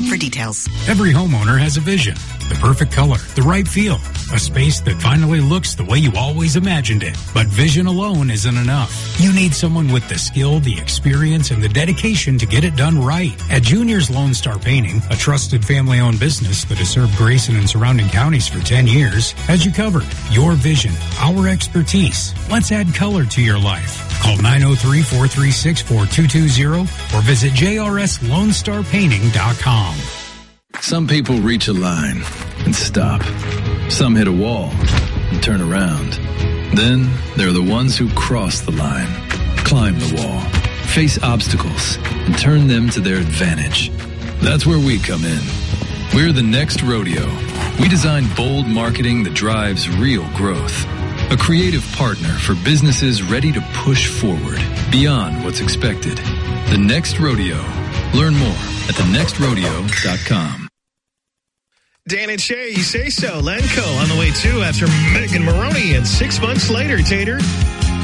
club for details. Every homeowner has a vision. The perfect color, the right feel, a space that finally looks the way you always imagined it. But vision alone isn't enough. You need someone with the skill, the experience, and the dedication to get it done right. At Junior's Lone Star Painting, a trusted family-owned business that has served Grayson and surrounding counties for 10 years, has you covered. Your vision, our expertise. Let's add color to your life. Call 903-436-4220 or visit jrslonestarpainting.com. Some people reach a line and stop. Some hit a wall and turn around. Then there are the ones who cross the line, climb the wall, face obstacles, and turn them to their advantage. That's where we come in. We're the Next Rodeo. We design bold marketing that drives real growth. A creative partner for businesses ready to push forward beyond what's expected. The Next Rodeo. Learn more at thenextrodeo.com. Dan and Shay, you say so. Lenco on the way too after Megan Maroney. And 6 months later, Tater,